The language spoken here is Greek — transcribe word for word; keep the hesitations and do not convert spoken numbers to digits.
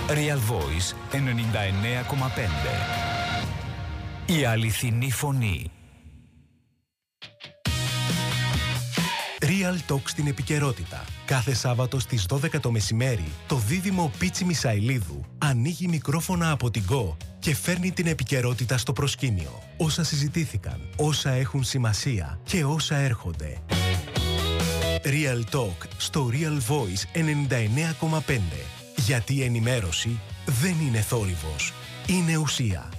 Real Voice ενενήντα εννέα κόμμα πέντε. Η αληθινή φωνή. Real Talk στην επικαιρότητα. Κάθε Σάββατο στις δώδεκα το μεσημέρι, το δίδυμο Πίτσι Μισαηλίδου ανοίγει μικρόφωνα από την Go και φέρνει την επικαιρότητα στο προσκήνιο. Όσα συζητήθηκαν, όσα έχουν σημασία και όσα έρχονται. Real Talk στο Real Voice ενενήντα εννέα κόμμα πέντε. Γιατί η ενημέρωση δεν είναι θόρυβος, είναι ουσία.